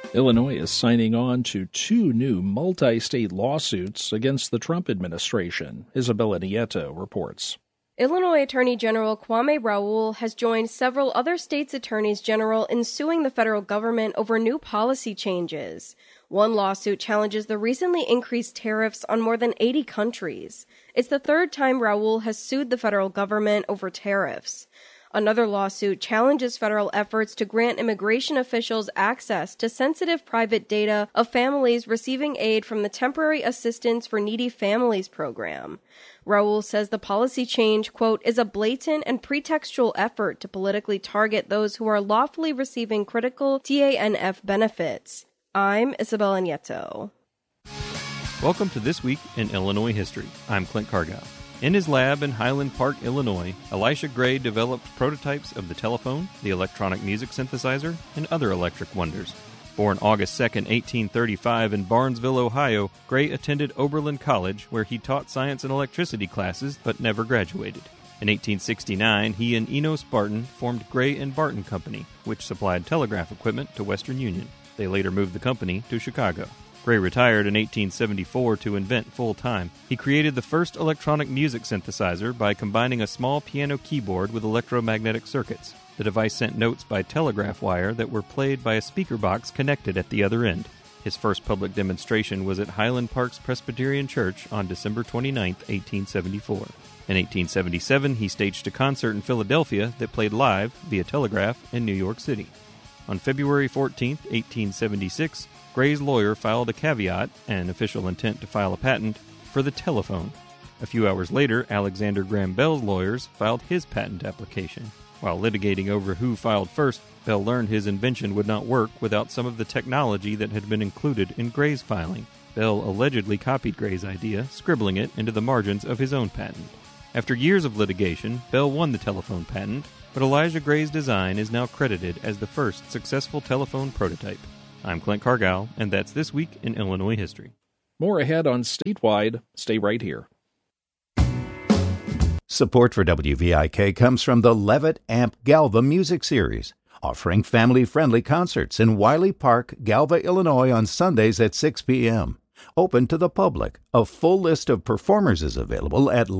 Illinois is signing on to 2 new multi-state lawsuits against the Trump administration. Isabella Nieto reports. Illinois Attorney General Kwame Raoul has joined several other states' attorneys general in suing the federal government over new policy changes. One lawsuit challenges the recently increased tariffs on more than 80 countries. It's the third time Raoul has sued the federal government over tariffs. Another lawsuit challenges federal efforts to grant immigration officials access to sensitive private data of families receiving aid from the Temporary Assistance for Needy Families program. Raoul says the policy change, quote, is a blatant and pretextual effort to politically target those who are lawfully receiving critical TANF benefits. I'm Isabella Nieto. Welcome to This Week in Illinois History. I'm Clint Cargile. In his lab in Highland Park, Illinois, Elisha Gray developed prototypes of the telephone, the electronic music synthesizer, and other electric wonders. Born August 2, 1835 in Barnesville, Ohio, Gray attended Oberlin College, where he taught science and electricity classes but never graduated. In 1869, he and Enos Barton formed Gray & Barton Company, which supplied telegraph equipment to Western Union. They later moved the company to Chicago. Gray retired in 1874 to invent full-time. He created the first electronic music synthesizer by combining a small piano keyboard with electromagnetic circuits. The device sent notes by telegraph wire that were played by a speaker box connected at the other end. His first public demonstration was at Highland Park's Presbyterian Church on December 29, 1874. In 1877, he staged a concert in Philadelphia that played live via telegraph in New York City. On February 14, 1876, Gray's lawyer filed a caveat, an official intent to file a patent, for the telephone. A few hours later, Alexander Graham Bell's lawyers filed his patent application. While litigating over who filed first, Bell learned his invention would not work without some of the technology that had been included in Gray's filing. Bell allegedly copied Gray's idea, scribbling it into the margins of his own patent. After years of litigation, Bell won the telephone patent, but Elijah Gray's design is now credited as the first successful telephone prototype. I'm Clint Cargile, and that's This Week in Illinois History. More ahead on Statewide. Stay right here. Support for WVIK comes from the Levitt Amp Galva Music Series, offering family-friendly concerts in Wiley Park, Galva, Illinois on Sundays at 6 p.m. Open to the public. A full list of performers is available at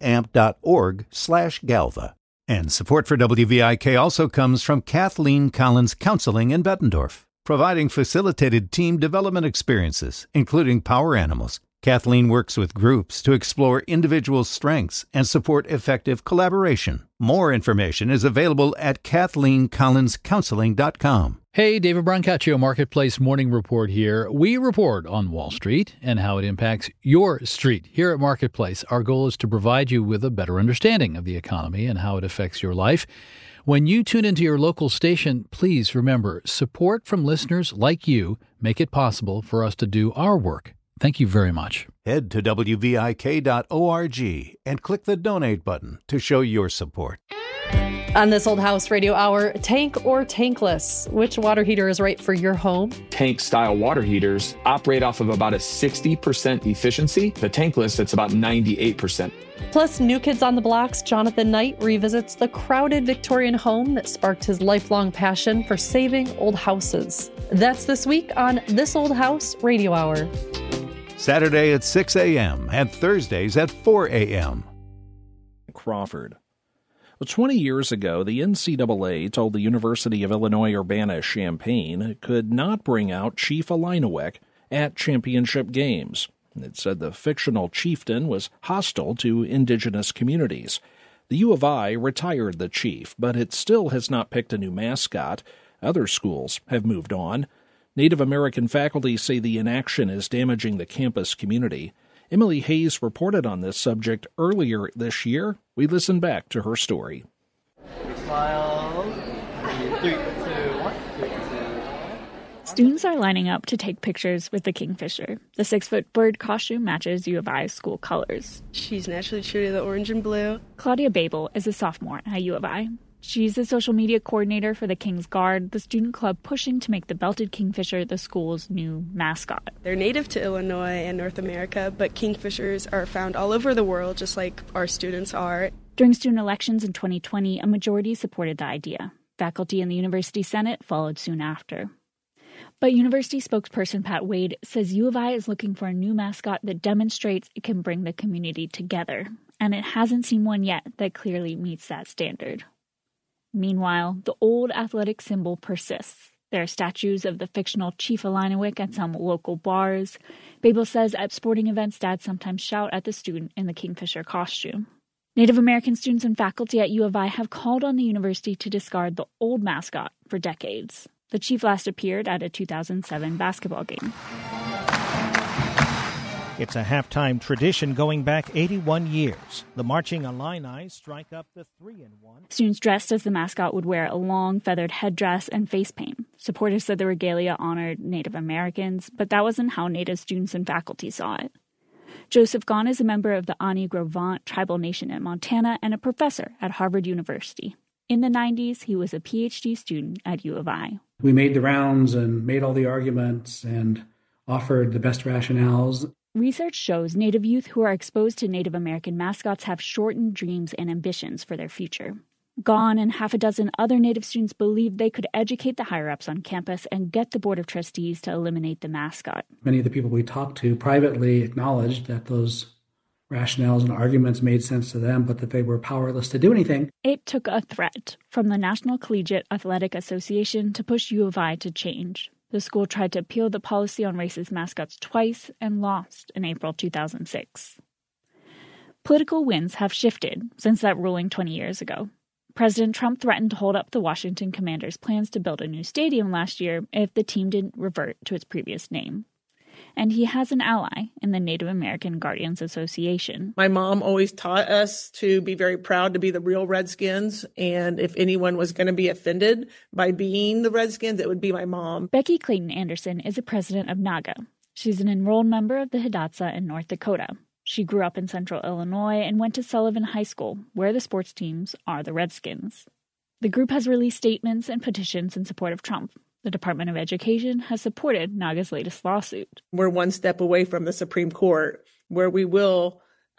levittamp.org/Galva. And support for WVIK also comes from Kathleen Collins Counseling in Bettendorf, providing facilitated team development experiences, including Power Animals. Kathleen works with groups to explore individual strengths and support effective collaboration. More information is available at KathleenCollinsCounseling.com. Hey, David Brancaccio, Marketplace Morning Report here. We report on Wall Street and how it impacts your street. Here at Marketplace, our goal is to provide you with a better understanding of the economy and how it affects your life. When you tune into your local station, please remember, support from listeners like you make it possible for us to do our work. Thank you very much. Head to WVIK.org and click the donate button to show your support. On This Old House Radio Hour, tank or tankless? Which water heater is right for your home? Tank-style water heaters operate off of about a 60% efficiency. The tankless, it's about 98%. Plus, New Kids on the Block's Jonathan Knight revisits the crowded Victorian home that sparked his lifelong passion for saving old houses. That's this week on This Old House Radio Hour. Saturday at 6 a.m. and Thursdays at 4 a.m. Crawford. Well, 20 years ago, the NCAA told the University of Illinois Urbana-Champaign it could not bring out Chief Illiniwek at championship games. It said the fictional chieftain was hostile to indigenous communities. The U of I retired the chief, but it still has not picked a new mascot. Other schools have moved on. Native American faculty say the inaction is damaging the campus community. Emily Hayes reported on this subject earlier this year. We listen back to her story. Smile. 3, 2, 1. 3, 2, 1. Students are lining up to take pictures with the kingfisher. The 6-foot bird costume matches U of I's school colors. She's naturally true to the orange and blue. Claudia Babel is a sophomore at U of I. She's the social media coordinator for the King's Guard, the student club pushing to make the belted kingfisher the school's new mascot. They're native to Illinois and North America, but kingfishers are found all over the world, just like our students are. During student elections in 2020, a majority supported the idea. Faculty in the University Senate followed soon after. But university spokesperson Pat Wade says U of I is looking for a new mascot that demonstrates it can bring the community together, and it hasn't seen one yet that clearly meets that standard. Meanwhile, the old athletic symbol persists. There are statues of the fictional Chief Illiniwek at some local bars. Babel says at sporting events, dads sometimes shout at the student in the Kingfisher costume. Native American students and faculty at U of I have called on the university to discard the old mascot for decades. The chief last appeared at a 2007 basketball game. It's a halftime tradition going back 81 years. The Marching Illini strike up the 3-1. Students dressed as the mascot would wear a long feathered headdress and face paint. Supporters said the regalia honored Native Americans, but that wasn't how Native students and faculty saw it. Joseph Gahn is a member of the Ani Grovant tribal nation in Montana and a professor at Harvard University. In the 90s, he was a PhD student at U of I. We made the rounds and made all the arguments and offered the best rationales. Research shows Native youth who are exposed to Native American mascots have shortened dreams and ambitions for their future. Gahn and half a dozen other Native students believed they could educate the higher-ups on campus and get the Board of Trustees to eliminate the mascot. Many of the people we talked to privately acknowledged that those rationales and arguments made sense to them, but that they were powerless to do anything. It took a threat from the National Collegiate Athletic Association to push U of I to change. The school tried to appeal the policy on racist mascots twice and lost in April 2006. Political winds have shifted since that ruling 20 years ago. President Trump threatened to hold up the Washington Commanders' plans to build a new stadium last year if the team didn't revert to its previous name. And he has an ally in the Native American Guardians Association. My mom always taught us to be very proud to be the real Redskins, and if anyone was going to be offended by being the Redskins, it would be my mom. Becky Clayton Anderson is the president of NAGA. She's an enrolled member of the Hidatsa in North Dakota. She grew up in central Illinois and went to Sullivan High School, where the sports teams are the Redskins. The group has released statements and petitions in support of Trump. The Department of Education has supported NAGA's latest lawsuit. We're one step away from the Supreme Court, where we will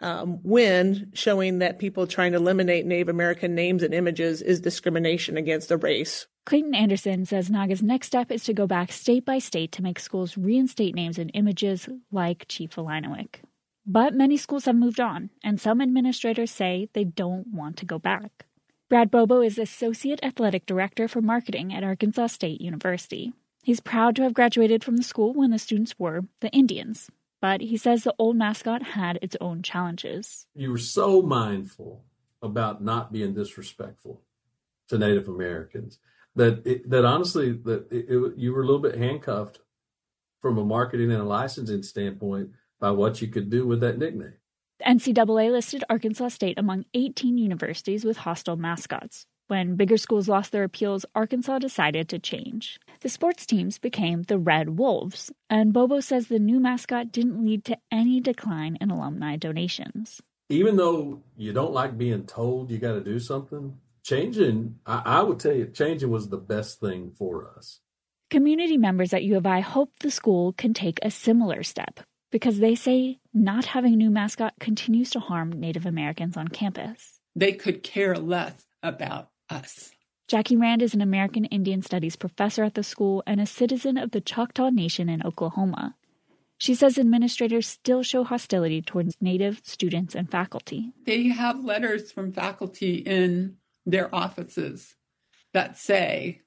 win, showing that people trying to eliminate Native American names and images is discrimination against a race. Clayton Anderson says NAGA's next step is to go back state by state to make schools reinstate names and images like Chief Illiniwek. But many schools have moved on, and some administrators say they don't want to go back. Brad Bobo is Associate Athletic Director for Marketing at Arkansas State University. He's proud to have graduated from the school when the students were the Indians, but he says the old mascot had its own challenges. You were so mindful about not being disrespectful to Native Americans that honestly you were a little bit handcuffed from a marketing and a licensing standpoint by what you could do with that nickname. The NCAA listed Arkansas State among 18 universities with hostile mascots. When bigger schools lost their appeals, Arkansas decided to change. The sports teams became the Red Wolves, and Bobo says the new mascot didn't lead to any decline in alumni donations. Even though you don't like being told you got to do something, changing, I would tell you, changing was the best thing for us. Community members at U of I hope the school can take a similar step, because they say not having a new mascot continues to harm Native Americans on campus. They could care less about us. Jackie Rand is an American Indian Studies professor at the school and a citizen of the Choctaw Nation in Oklahoma. She says administrators still show hostility towards Native students and faculty. They have letters from faculty in their offices that say,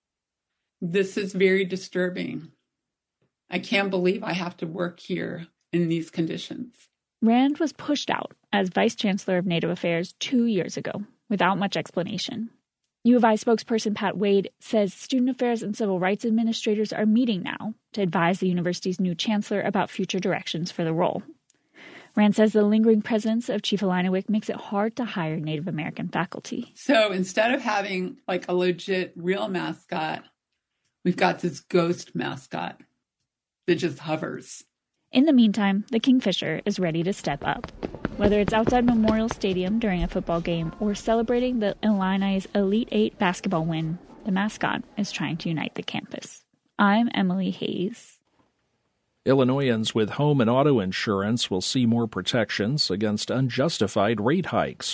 "This is very disturbing. I can't believe I have to work here in these conditions." Rand was pushed out as Vice Chancellor of Native Affairs 2 years ago, without much explanation. U of I spokesperson Pat Wade says student affairs and civil rights administrators are meeting now to advise the university's new chancellor about future directions for the role. Rand says the lingering presence of Chief Illiniwek makes it hard to hire Native American faculty. So instead of having like a legit real mascot, we've got this ghost mascot that just hovers. In the meantime, the Kingfisher is ready to step up. Whether it's outside Memorial Stadium during a football game or celebrating the Illini's Elite Eight basketball win, the mascot is trying to unite the campus. I'm Emily Hayes. Illinoisans with home and auto insurance will see more protections against unjustified rate hikes.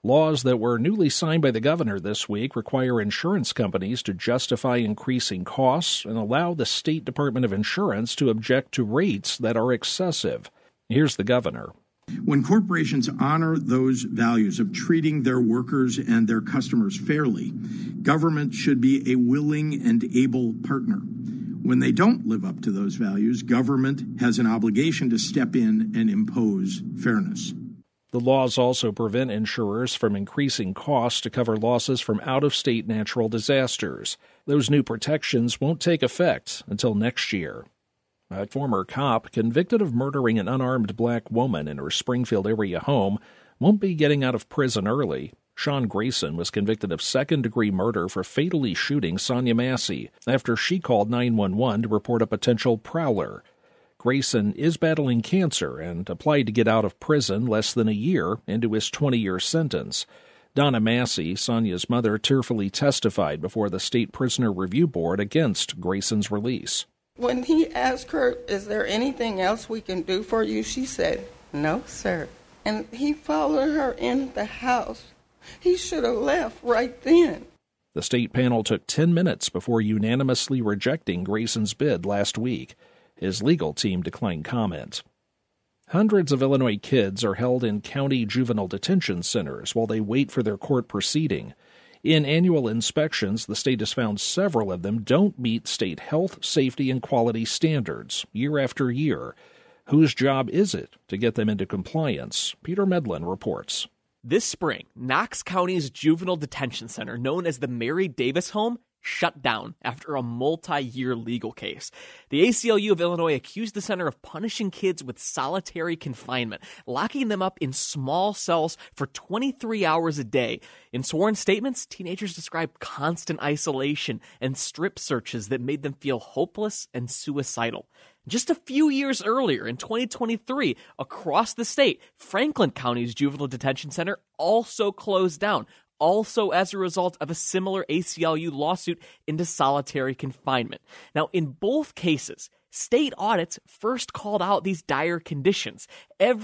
Laws that were newly signed by the governor this week require insurance companies to justify increasing costs and allow the State Department of Insurance to object to rates that are excessive. Here's the governor. When corporations honor those values of treating their workers and their customers fairly, government should be a willing and able partner. When they don't live up to those values, government has an obligation to step in and impose fairness. The laws also prevent insurers from increasing costs to cover losses from out-of-state natural disasters. Those new protections won't take effect until next year. A former cop convicted of murdering an unarmed black woman in her Springfield area home won't be getting out of prison early. Sean Grayson was convicted of second-degree murder for fatally shooting Sonia Massey after she called 911 to report a potential prowler. Grayson is battling cancer and applied to get out of prison less than a year into his 20-year sentence. Donna Massey, Sonia's mother, tearfully testified before the State Prisoner Review Board against Grayson's release. When he asked her, "Is there anything else we can do for you?" she said, "No, sir." And he followed her in the house. He should have left right then. The state panel took 10 minutes before unanimously rejecting Grayson's bid last week. His legal team declined comment. Hundreds of Illinois kids are held in county juvenile detention centers while they wait for their court proceeding. In annual inspections, the state has found several of them don't meet state health, safety, and quality standards year after year. Whose job is it to get them into compliance? Peter Medlin reports. This spring, Knox County's juvenile detention center, known as the Mary Davis Home, shut down after a multi-year legal case. The ACLU of Illinois accused the center of punishing kids with solitary confinement, locking them up in small cells for 23 hours a day. In sworn statements, teenagers described constant isolation and strip searches that made them feel hopeless and suicidal. Just a few years earlier, in 2023, across the state, Franklin County's juvenile detention center also closed down, also as a result of a similar ACLU lawsuit into solitary confinement. Now, in both cases, state audits first called out these dire conditions.